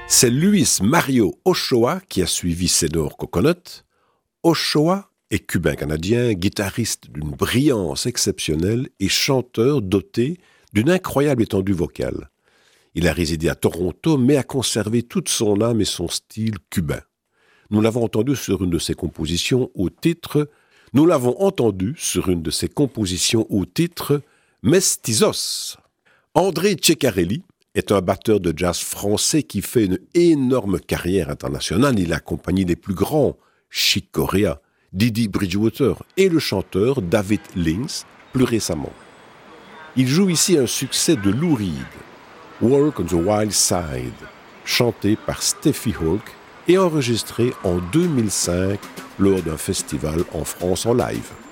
C'est Luis Mario Ochoa qui a suivi Senor Coconut. Ochoa est cubain-canadien, guitariste d'une brillance exceptionnelle et chanteur doté d'une incroyable étendue vocale. Il a résidé à Toronto, mais a conservé toute son âme et son style cubain. Nous l'avons entendu sur une de ses compositions au titre Mestizos. André Ceccarelli est un batteur de jazz français qui fait une énorme carrière internationale. Il a accompagné les plus grands, Chick Corea, Didi Bridgewater et le chanteur David Lynx plus récemment. Il joue ici un succès de Lou Reed, Walk on the Wild Side, chanté par Steffi Hulk et enregistré en 2005 lors d'un festival en France en live.